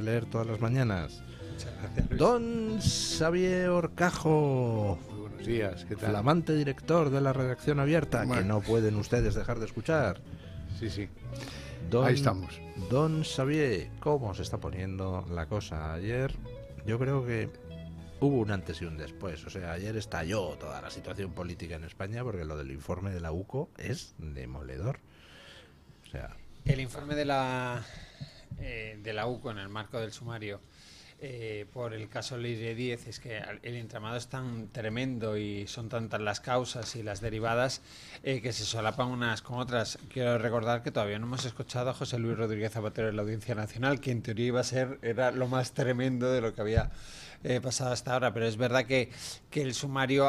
de leer todas las mañanas. Muchas gracias, Luis. Don Xavier Horcajo. Muy buenos días, ¿qué tal? Flamante director de la Redacción Abierta, Bueno. que no pueden ustedes dejar de escuchar. Sí. Don, Ahí estamos. Don Xavier, ¿cómo se está poniendo la cosa? Ayer yo creo que hubo un antes y un después. O sea, ayer estalló toda la situación política en España porque lo del informe de la UCO es demoledor. O sea, El informe de la UCO en el marco del sumario por el caso Leire 10 es que el entramado es tan tremendo y son tantas las causas y las derivadas que se solapan unas con otras. Quiero recordar que todavía no hemos escuchado a José Luis Rodríguez Zapatero en la Audiencia Nacional, que en teoría era lo más tremendo de lo que había pasado hasta ahora, pero es verdad que en el sumario,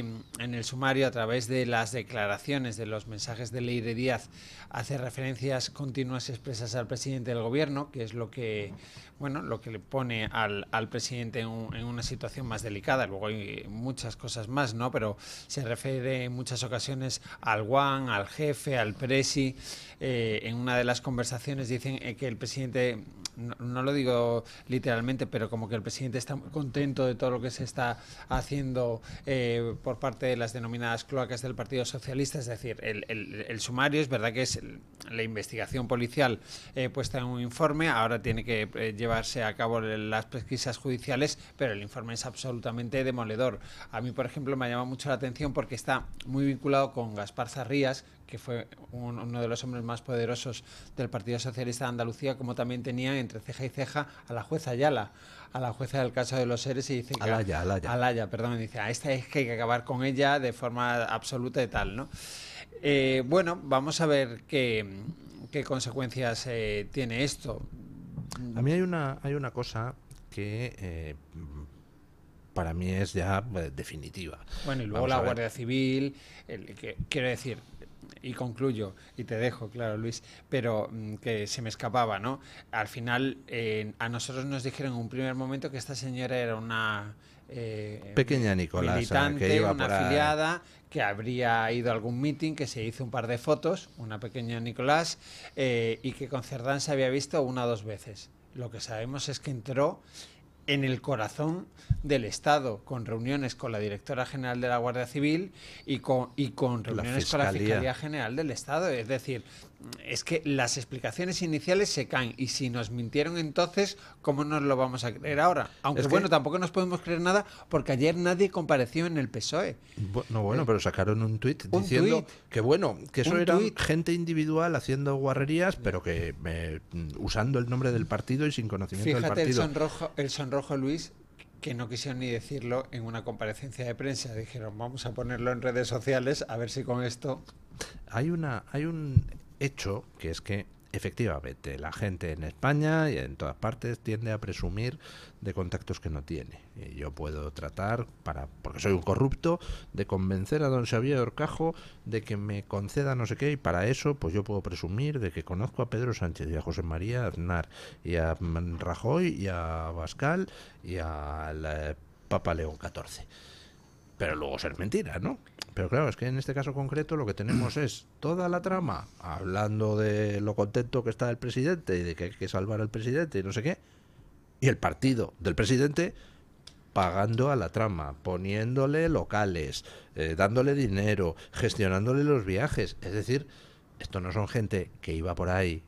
a través de las declaraciones, de los mensajes de Leire Díaz, hace referencias continuas expresas al presidente del gobierno, que es lo que le pone al presidente en una situación más delicada. Luego hay muchas cosas más, ¿no? Pero se refiere en muchas ocasiones al Guan, al jefe, al presi. En una de las conversaciones dicen que el presidente, no lo digo literalmente, pero como que el presidente está muy contento de todo lo que se está haciendo por parte de las denominadas cloacas del Partido Socialista. Es decir, el sumario es verdad que es la investigación policial puesta en un informe, ahora tiene que llevarse a cabo las pesquisas judiciales, pero el informe es absolutamente demoledor. A mí, por ejemplo, me llama mucho la atención porque está muy vinculado con Gaspar Zarrías, que fue uno de los hombres más poderosos del Partido Socialista de Andalucía, como también tenía entre ceja y ceja a la jueza Ayala, a la jueza del caso de los seres, y dice que Alaya, perdón, dice, esta es que hay que acabar con ella de forma absoluta y tal, ¿no? Bueno, vamos a ver qué consecuencias tiene esto. a mí hay una cosa que para mí es ya definitiva. Bueno, y luego la Guardia Civil, quiero decir, y concluyo, y te dejo, claro, Luis, pero que se me escapaba, ¿no? Al final, a nosotros nos dijeron en un primer momento que esta señora era una pequeña Nicolasa, militante, que iba una por ahí, afiliada, que habría ido a algún meeting, que se hizo un par de fotos, una pequeña Nicolás, y que con Cerdán se había visto una o dos veces. Lo que sabemos es que entró en el corazón del Estado, con reuniones con la directora general de la Guardia Civil y con reuniones con la Fiscalía General del Estado. Es decir, es que las explicaciones iniciales se caen, y si nos mintieron entonces, ¿cómo nos lo vamos a creer ahora? Aunque tampoco nos podemos creer nada porque ayer nadie compareció en el PSOE. Pero sacaron un tuit diciendo que eso era gente individual haciendo guarrerías, pero que usando el nombre del partido y sin conocimiento del partido. El sonrojo, Luis, que no quisieron ni decirlo en una comparecencia de prensa. Dijeron, vamos a ponerlo en redes sociales a ver si con esto... Hay un hecho que es que efectivamente la gente en España y en todas partes tiende a presumir de contactos que no tiene. Y yo puedo tratar, porque soy un corrupto, de convencer a don Xavier Horcajo de que me conceda no sé qué, y para eso pues yo puedo presumir de que conozco a Pedro Sánchez y a José María Aznar y a Rajoy y a Abascal y al Papa León XIV. Pero luego ser mentira, ¿no? Pero claro, es que en este caso concreto lo que tenemos es toda la trama hablando de lo contento que está el presidente y de que hay que salvar al presidente y no sé qué, y el partido del presidente pagando a la trama, poniéndole locales, dándole dinero, gestionándole los viajes. Es decir, esto no son gente que iba por ahí,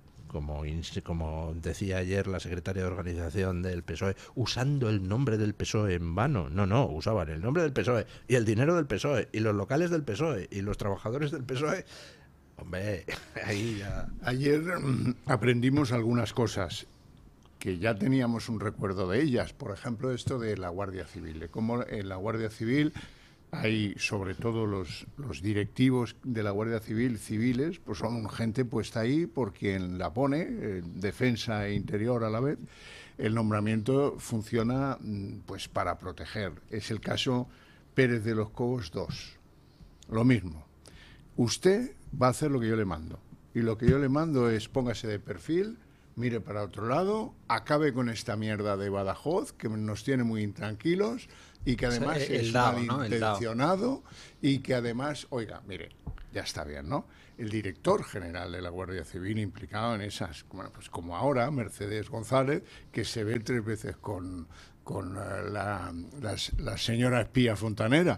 como decía ayer la secretaria de organización del PSOE, usando el nombre del PSOE en vano. No, usaban el nombre del PSOE y el dinero del PSOE y los locales del PSOE y los trabajadores del PSOE. Hombre, ahí ya... Ayer aprendimos algunas cosas que ya teníamos un recuerdo de ellas. Por ejemplo, esto de la Guardia Civil, de cómo en la Guardia Civil hay, sobre todo los directivos de la Guardia Civil, civiles, pues son gente puesta ahí por quien la pone, defensa e interior a la vez. El nombramiento funciona pues para proteger. Es el caso Pérez de los Cobos II. Lo mismo. Usted va a hacer lo que yo le mando. Y lo que yo le mando es póngase de perfil, mire para otro lado, acabe con esta mierda de Badajoz, que nos tiene muy intranquilos, y que además es malintencionado, y que además, oiga, mire, ya está bien, ¿no? El director general de la Guardia Civil implicado en esas, bueno, pues como ahora, Mercedes González, que se ve 3 veces con la señora espía fontanera,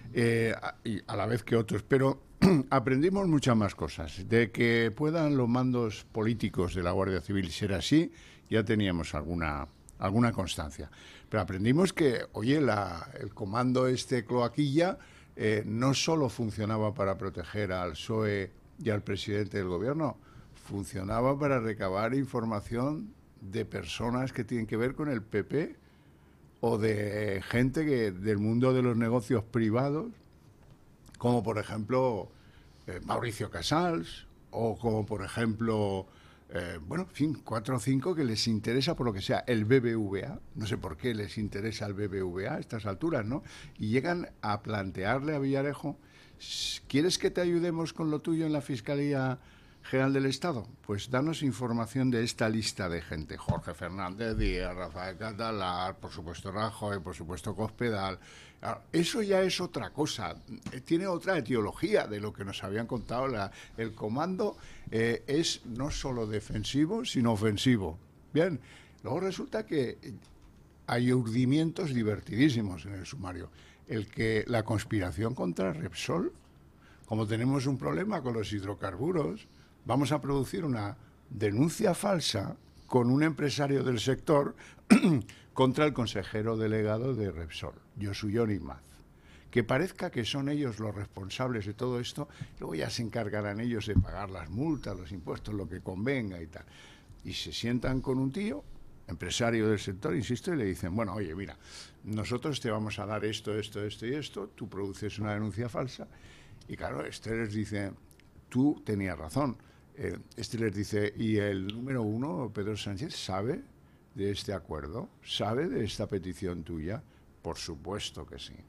y a la vez que otros, pero aprendimos muchas más cosas. De que puedan los mandos políticos de la Guardia Civil ser así, ya teníamos alguna constancia. Pero aprendimos que, oye, el comando Cloaquilla no solo funcionaba para proteger al PSOE y al presidente del gobierno, funcionaba para recabar información de personas que tienen que ver con el PP o de gente del mundo de los negocios privados, como por ejemplo Mauricio Casals, o como por ejemplo, bueno, en fin, 4 o 5 que les interesa por lo que sea, el BBVA, no sé por qué les interesa el BBVA a estas alturas, ¿no? Y llegan a plantearle a Villarejo, ¿quieres que te ayudemos con lo tuyo en la Fiscalía General del Estado? Pues danos información de esta lista de gente. Jorge Fernández Díaz, Rafael Catalar, por supuesto Rajoy, por supuesto Cospedal. Eso ya es otra cosa, tiene otra etiología de lo que nos habían contado. El comando es no solo defensivo, sino ofensivo. Bien, luego resulta que hay urdimientos divertidísimos en el sumario. La conspiración contra Repsol, como tenemos un problema con los hidrocarburos, vamos a producir una denuncia falsa con un empresario del sector contra el consejero delegado de Repsol, Josu Jon Imaz. Que parezca que son ellos los responsables de todo esto, luego ya se encargarán ellos de pagar las multas, los impuestos, lo que convenga y tal. Y se sientan con un tío, empresario del sector, insisto, y le dicen, bueno, oye, mira, nosotros te vamos a dar esto, esto, esto y esto, tú produces una denuncia falsa. Y claro, les dice, tú tenías razón. Les dice, ¿y el número 1, Pedro Sánchez, sabe de este acuerdo? ¿Sabe de esta petición tuya? Por supuesto que sí.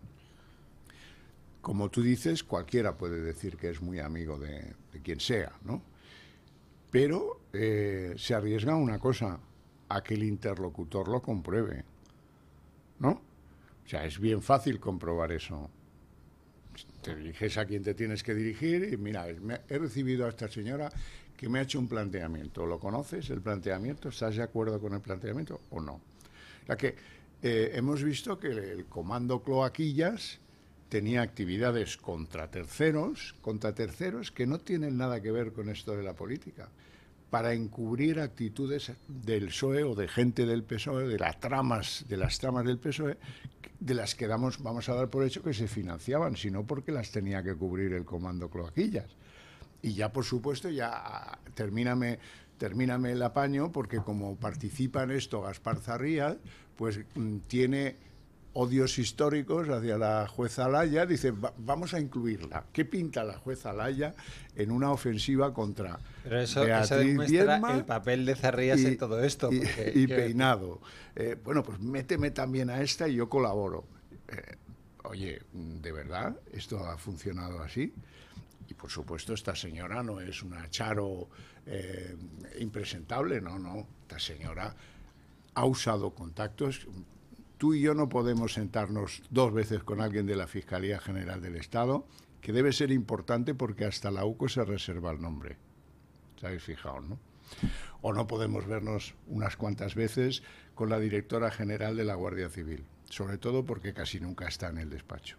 Como tú dices, cualquiera puede decir que es muy amigo de quien sea, ¿no? Pero se arriesga a una cosa, a que el interlocutor lo compruebe, ¿no? O sea, es bien fácil comprobar eso. Te diriges a quien te tienes que dirigir y mira, he recibido a esta señora que me ha hecho un planteamiento. ¿Lo conoces, el planteamiento? ¿Estás de acuerdo con el planteamiento o no? O sea que hemos visto que el comando Cloaquillas tenía actividades contra terceros que no tienen nada que ver con esto de la política, para encubrir actitudes del PSOE o de gente del PSOE, de las tramas del PSOE, de las que vamos a dar por hecho que se financiaban, sino porque las tenía que cubrir el comando Cloaquillas. Y ya, por supuesto, ya termíname el apaño, porque como participa en esto Gaspar Zarrías, pues tiene odios históricos hacia la jueza Alaya. Dice, vamos a incluirla. ¿Qué pinta la jueza Alaya en una ofensiva contra eso demuestra el papel de Zarrías en todo esto? Y Peinado. Bueno, pues méteme también a esta y yo colaboro. Oye, ¿de verdad esto ha funcionado así? Y por supuesto esta señora no es una Charo impresentable, no. Esta señora ha usado contactos. Tú y yo no podemos sentarnos 2 veces con alguien de la Fiscalía General del Estado, que debe ser importante porque hasta la UCO se reserva el nombre. ¿Os habéis fijado, no? O no podemos vernos unas cuantas veces con la directora general de la Guardia Civil, sobre todo porque casi nunca está en el despacho.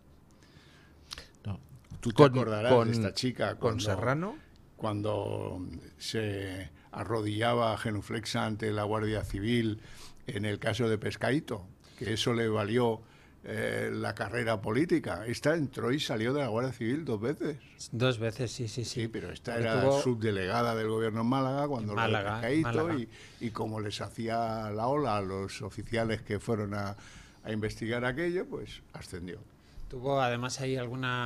No. Tú te acordarás de esta chica con Serrano, cuando se arrodillaba genuflexa ante la Guardia Civil en el caso de Pescadito, que eso le valió la carrera política. Esta entró y salió de la Guardia Civil 2 veces. 2 veces, sí. Sí, pero esta era subdelegada del gobierno en Málaga cuando lo de Pescadito, y como les hacía la ola a los oficiales que fueron a investigar aquello, pues ascendió. Tuvo además ahí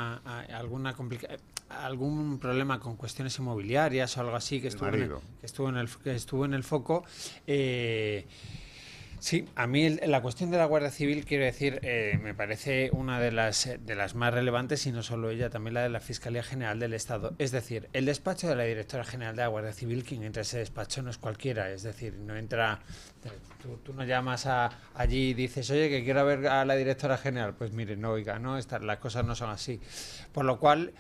algún problema con cuestiones inmobiliarias o algo así que estuvo en el foco. Sí, a mí la cuestión de la Guardia Civil, quiero decir, me parece una de las más relevantes, y no solo ella, también la de la Fiscalía General del Estado. Es decir, el despacho de la Directora General de la Guardia Civil, quien entra a ese despacho no es cualquiera, es decir, no entra... Tú no llamas allí y dices, oye, que quiero ver a la Directora General. Pues mire, no, oiga, no, las cosas no son así. Por lo cual...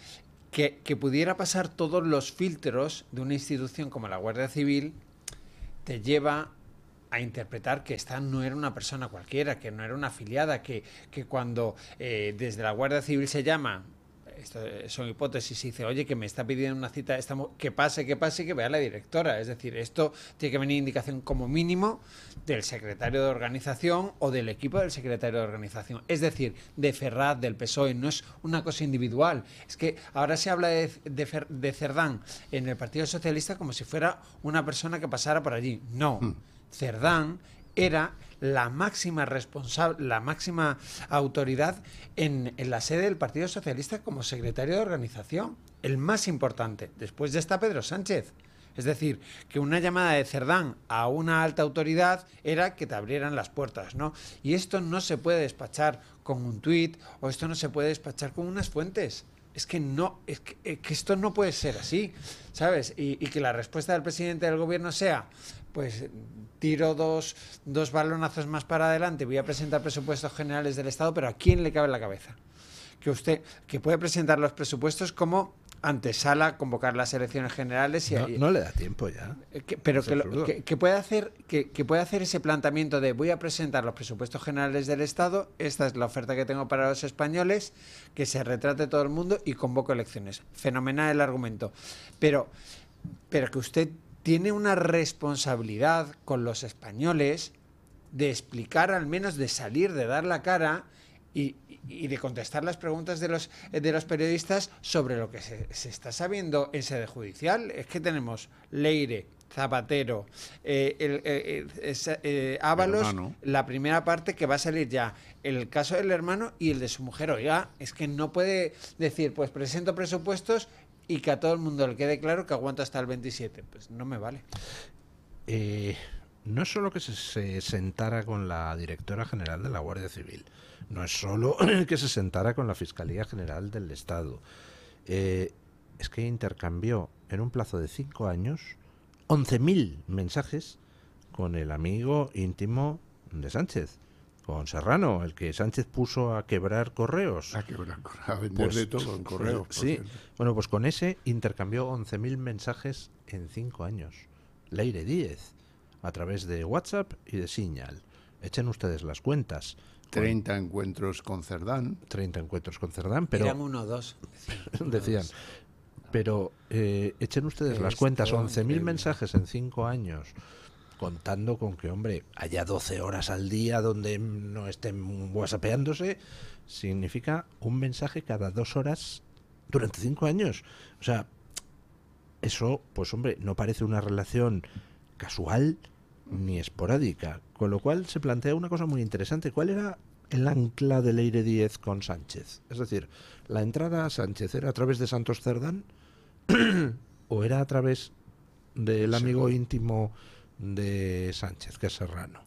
que pudiera pasar todos los filtros de una institución como la Guardia Civil te lleva a interpretar que esta no era una persona cualquiera, que no era una afiliada, que cuando desde la Guardia Civil se llama, esto son hipótesis, y dice, oye, que me está pidiendo una cita, que pase, que vea la directora. Es decir, esto tiene que venir indicación como mínimo del secretario de organización o del equipo del secretario de organización. Es decir, de Ferraz, del PSOE, no es una cosa individual. Es que ahora se habla de Cerdán en el Partido Socialista como si fuera una persona que pasara por allí. No, Cerdán era la máxima responsable, la máxima autoridad en la sede del Partido Socialista como secretario de organización, el más importante. Después ya está Pedro Sánchez. Es decir, que una llamada de Cerdán a una alta autoridad era que te abrieran las puertas, ¿no? Y esto no se puede despachar con un tuit, o esto no se puede despachar con unas fuentes. Es que no, que esto no puede ser así, ¿sabes? Y que la respuesta del presidente del gobierno sea, pues tiro dos balonazos más para adelante, voy a presentar presupuestos generales del Estado, pero ¿a quién le cabe en la cabeza? Que usted, que puede presentar los presupuestos como antesala, convocar las elecciones generales y no le da tiempo ya. Pero que puede hacer ese planteamiento de voy a presentar los presupuestos generales del Estado, esta es la oferta que tengo para los españoles, que se retrate todo el mundo y convoco elecciones. Fenomenal el argumento. Pero que usted tiene una responsabilidad con los españoles de explicar, al menos de salir, de dar la cara y de contestar las preguntas de los periodistas sobre lo que se está sabiendo en sede judicial. Es que tenemos Leire, Zapatero, Ábalos, la primera parte que va a salir ya, el caso del hermano y el de su mujer. Oiga, es que no puede decir, pues presento presupuestos y que a todo el mundo le quede claro que aguanto hasta el 27. Pues no me vale. No es solo que se sentara con la directora general de la Guardia Civil, no es solo que se sentara con la Fiscalía General del Estado, es que intercambió en un plazo de 5 años 11.000 mensajes con el amigo íntimo de Sánchez, con Serrano, el que Sánchez puso a quebrar correos. A vender de todo en correos. Sí, bueno, pues con ese intercambió 11.000 mensajes en 5 años. Leire Díez, a través de WhatsApp y de Signal. Echen ustedes las cuentas. 30 encuentros con Cerdán. 30 encuentros con Cerdán, pero... Eran 1 o 2. Decían. Pero echen ustedes las cuentas, 11.000 mensajes en 5 años, contando con que, hombre, haya 12 horas al día donde no estén whatsappeándose, significa un mensaje cada 2 horas durante 5 años. O sea, eso, pues hombre, no parece una relación casual ni esporádica, con lo cual se plantea una cosa muy interesante. ¿Cuál era el ancla de Leire Díez con Sánchez? Es decir, ¿la entrada a Sánchez era a través de Santos Cerdán o era a través del amigo íntimo de Sánchez, que es Serrano?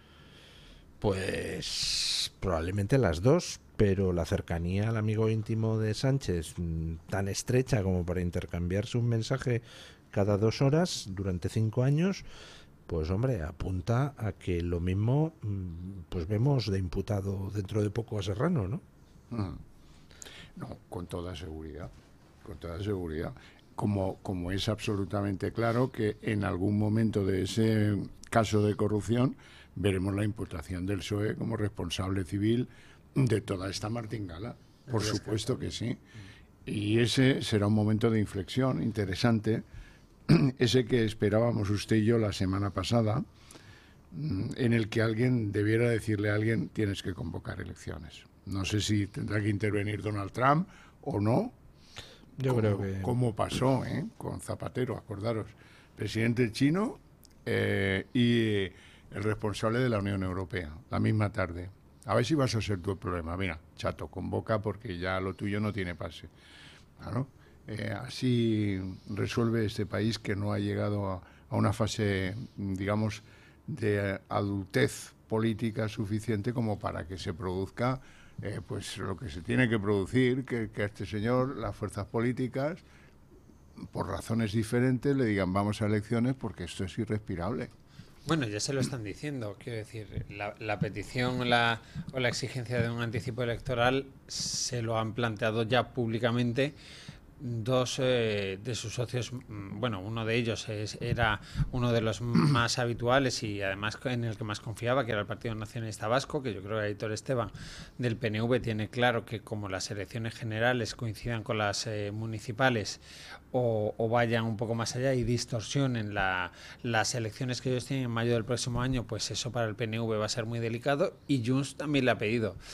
Pues probablemente las dos, pero la cercanía al amigo íntimo de Sánchez, tan estrecha como para intercambiarse un mensaje cada 2 horas durante 5 años, pues hombre, apunta a que lo mismo pues vemos de imputado dentro de poco a Serrano, ¿no? No, con toda seguridad, con toda seguridad. Como es absolutamente claro que en algún momento de ese caso de corrupción veremos la imputación del PSOE como responsable civil de toda esta martingala. Por supuesto que sí. Y ese será un momento de inflexión interesante, ese que esperábamos usted y yo la semana pasada, en el que alguien debiera decirle a alguien tienes que convocar elecciones. No sé si tendrá que intervenir Donald Trump o no. Yo creo que... Como pasó con Zapatero, acordaros, presidente chino y el responsable de la Unión Europea, la misma tarde. A ver si vas a ser tú el problema. Mira, chato, convoca porque ya lo tuyo no tiene pase. Claro. Así resuelve este país que no ha llegado a una fase, digamos, de adultez política suficiente como para que se produzca pues lo que se tiene que producir, que a este señor, las fuerzas políticas, por razones diferentes, le digan vamos a elecciones porque esto es irrespirable. Bueno, ya se lo están diciendo, quiero decir, la petición o la exigencia de un anticipo electoral se lo han planteado ya públicamente dos de sus socios, bueno, uno de ellos era uno de los más habituales y además en el que más confiaba, que era el Partido Nacionalista Vasco, que yo creo que Aitor Esteban del PNV tiene claro que como las elecciones generales coincidan con las municipales o vayan un poco más allá y distorsionen las elecciones que ellos tienen en mayo del próximo año, pues eso para el PNV va a ser muy delicado, y Junts también le ha pedido